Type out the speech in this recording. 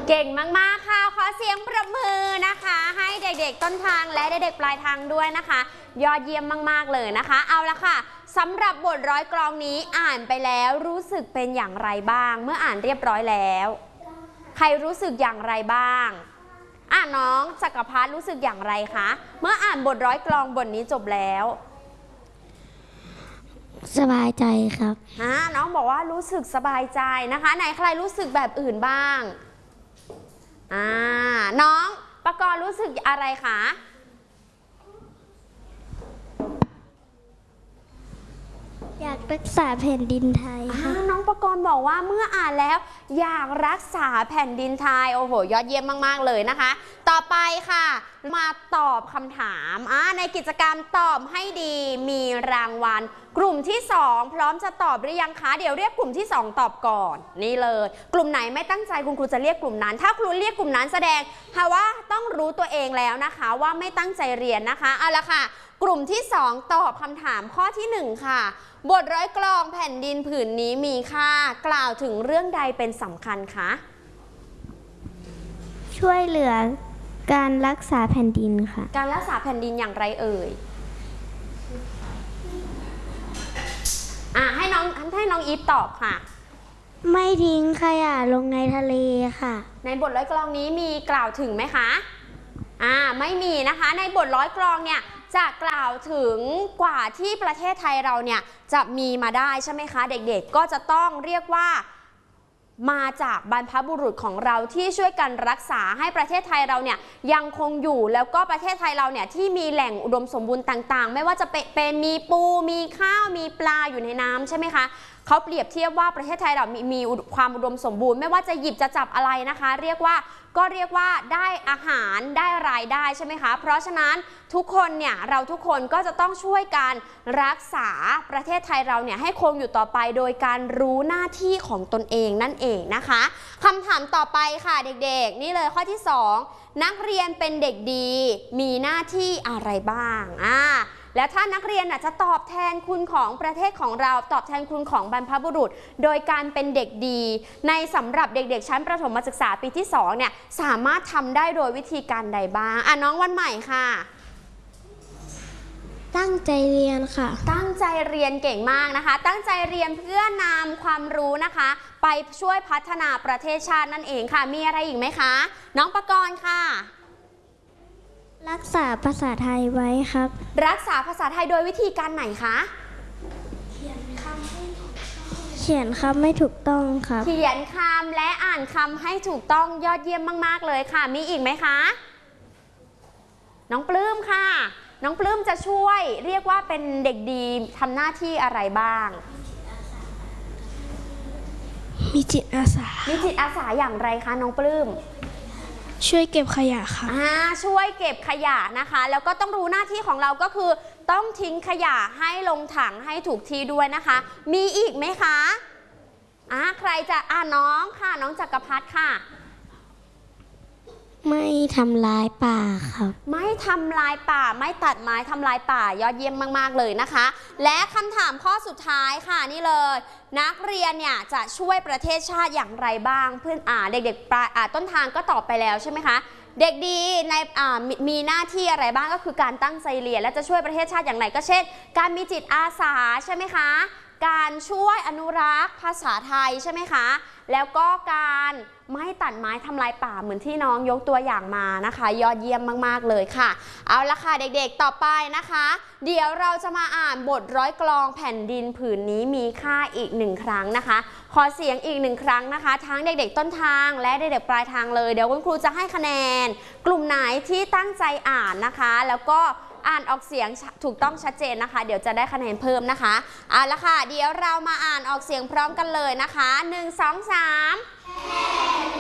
เก่งมากๆค่ะขอเสียงปรบมือนะคะให้เด็กๆต้นทางและเด็กๆปลายทางด้วยนะคะยอดเยี่ยมมากๆเลยนะคะเอาละค่ะสำหรับบทร้อยกลองนี้อ่านไปแล้วรู้สึกเป็นอย่างไรบ้างเมื่ออ่านเรียบร้อยแล้วใครรู้สึกอย่างไรบ้างน้องจักรพัฒน์รู้สึกอย่างไรคะเมื่ออ่านบทร้อยกลองบทนี้จบแล้วสบายใจครับน้องบอกว่ารู้สึกสบายใจนะคะไหนใครรู้สึกแบบอื่นบ้างน้องปกรณ์รู้สึกอะไรคะอยากรักษาแผ่นดินไทยค่ะน้องปกรณ์บอกว่าเมื่ออ่านแล้วอยากรักษาแผ่นดินไทยโอ้โหยอดเยี่ยมมากๆเลยนะคะต่อไปค่ะมาตอบคำถามในกิจกรรมตอบให้ดีมีรางวัลกลุ่มที่2พร้อมจะตอบหรือยังคะเดี๋ยวเรียกกลุ่มที่2ตอบก่อนนี่เลยกลุ่มไหนไม่ตั้งใจคุณครูจะเรียกกลุ่มนั้นถ้าครูเรียกกลุ่มนั้นแสดงว่าต้องรู้ตัวเองแล้วนะคะว่าไม่ตั้งใจเรียนนะคะเอาละค่ะกลุ่มที่2ตอบคำถามข้อที่1ค่ะบทร้อยกลองแผ่นดินผืนนี้มีค่ากล่าวถึงเรื่องใดเป็นสำคัญคะช่วยเหลือการรักษาแผ่นดินค่ะการรักษาแผ่นดินอย่างไรเอ่ยให้น้องอีฟตอบค่ะไม่ทิ้งขยะลงในทะเลค่ะในบทร้อยกลองนี้มีกล่าวถึงไหมคะไม่มีนะคะในบทร้อยกลองเนี่ยจะกล่าวถึงกว่าที่ประเทศไทยเราเนี่ยจะมีมาได้ใช่ไหมคะเด็กๆก็จะต้องเรียกว่ามาจากบรรพบุรุษของเราที่ช่วยกันรักษาให้ประเทศไทยเราเนี่ยยังคงอยู่แล้วก็ประเทศไทยเราเนี่ยที่มีแหล่งอุดมสมบูรณ์ต่างๆไม่ว่าจะเป็นมีปูมีข้าวมีปลาอยู่ในน้ำใช่ไหมคะเขาเปรียบเทียบว่าประเทศไทยเรามีความอุดมสมบูรณ์ไม่ว่าจะหยิบจะจับอะไรนะคะเรียกว่าได้อาหารได้รายได้ใช่ไหมคะเพราะฉะนั้นทุกคนเนี่ยเราทุกคนก็จะต้องช่วยกันรักษาประเทศไทยเราเนี่ยให้คงอยู่ต่อไปโดยการรู้หน้าที่ของตนเองนั่นเองนะคะคำถามต่อไปค่ะเด็กๆนี่เลยข้อที่2นักเรียนเป็นเด็กดีมีหน้าที่อะไรบ้างแล้วถ้านักเรียนจะตอบแทนคุณของประเทศของเราตอบแทนคุณของบรรพบุรุษโดยการเป็นเด็กดีในสำหรับเด็กๆชั้นประถมศึกษาปีที่2เนี่ยสามารถทำได้โดยวิธีการใดบ้างน้องวันใหม่ค่ะตั้งใจเรียนค่ะตั้งใจเรียนเก่งมากนะคะตั้งใจเรียนเพื่อนำความรู้นะคะไปช่วยพัฒนาประเทศชาตินั่นเองค่ะมีอะไรอีกไหมคะน้องปกรณ์ค่ะรักษาภาษาไทยไว้ครับรักษาภาษาไทยโดยวิธีการไหนคะเขียนคำไม่ถูกต้องครับเขียนคำและอ่านคำให้ถูกต้องยอดเยี่ยมมากๆเลยค่ะมีอีกไหมคะน้องปลื้มค่ะน้องปลื้มจะช่วยเรียกว่าเป็นเด็กดีทำหน้าที่อะไรบ้างมีจิตอาสาอย่างไรคะน้องปลื้มช่วยเก็บขยะค่ะช่วยเก็บขยะนะคะแล้วก็ต้องรู้หน้าที่ของเราก็คือต้องทิ้งขยะให้ลงถังให้ถูกที่ด้วยนะคะมีอีกไหมคะใครจะน้องค่ะน้องจักรพัฒน์ค่ะไม่ทำลายป่าครับไม่ทำลายป่าไม่ตัดไม้ทำลายป่ายอดเยี่ยมมากๆเลยนะคะและคำถามข้อสุดท้ายค่ะนี่เลยนักเรียนเนี่ยจะช่วยประเทศชาติอย่างไรบ้างเพื่อนเด็กๆต้นทางก็ตอบไปแล้วใช่ไหมคะเด็กดีในมีหน้าที่อะไรบ้างก็คือการตั้งใจเรียนและจะช่วยประเทศชาติอย่างไรก็เช่นการมีจิตอาสาใช่ไหมคะการช่วยอนุรักษ์ภาษาไทยใช่ไหมคะแล้วก็การไม่ตัดไม้ทำลายป่าเหมือนที่น้องยกตัวอย่างมานะคะยอดเยี่ยมมากๆเลยค่ะเอาละค่ะเด็กๆต่อไปนะคะเดี๋ยวเราจะมาอ่านบทร้อยกลองแผ่นดินผืนนี้มีค่าอีก1ครั้งนะคะขอเสียงอีก1ครั้งนะคะทั้งเด็กๆต้นทางและเด็กๆปลายทางเลยเดี๋ยวคุณครูจะให้คะแนนกลุ่มไหนที่ตั้งใจอ่านนะคะแล้วก็อ่านออกเสียงถูกต้องชัดเจนนะคะเดี๋ยวจะได้คะแนนเพิ่มนะคะเอาละค่ะเดี๋ยวเรามาอ่านออกเสียงพร้อมกันเลยนะคะ1 2 3